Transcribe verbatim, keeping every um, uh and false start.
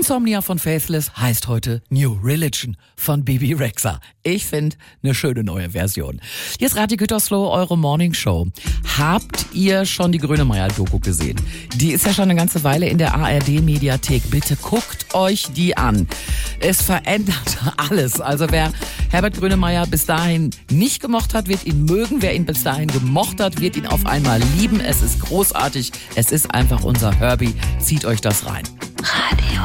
Insomnia von Faithless heißt heute New Religion von Bebe Rexha. Ich finde eine schöne neue Version. Jetzt Rati Gütersloh, eure Morning Show. Habt ihr schon die Grönemeyer-Doku gesehen? Die ist ja schon eine ganze Weile in der A R D-Mediathek. Bitte guckt euch die an. Es verändert alles. Also wer Herbert Grönemeyer bis dahin nicht gemocht hat, wird ihn mögen. Wer ihn bis dahin gemocht hat, wird ihn auf einmal lieben. Es ist großartig. Es ist einfach unser Herbie. Zieht euch das rein. Radio